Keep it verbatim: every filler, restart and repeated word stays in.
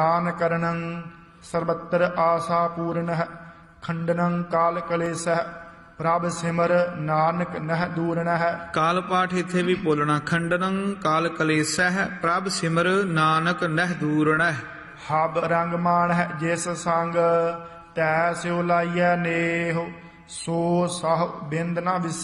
ਦਾਨ ਕਰਨੰ ਸਰਬੱਤਰ ਆਸਾ ਪੂਰਨః ਖੰਡਨੰ ਕਾਲ ਕਲੇਸ਼ः ਪ੍ਰਭ ਸਿਮਰ ਨਾਨਕ ਨਹਿ ਦੂਰਨః। ਕਾਲ ਪਾਠ ਇੱਥੇ ਵੀ ਬੋਲਣਾ। ਖੰਡਨੰ ਕਾਲ ਕਲੇਸ਼ः ਪ੍ਰਭ ਸਿਮਰ ਨਾਨਕ ਨਹਿ ਦੂਰਨః। ਹਬ ਰੰਗ ਮਾਣ ਹੈ ਜਿਸ ਸੰਗ ਤੈ ਸਿਉ ਲਾਈਐ ਨੇਹ ਸੋ ਸਹ ਬਿੰਦ ਨਾ ਵਿਸ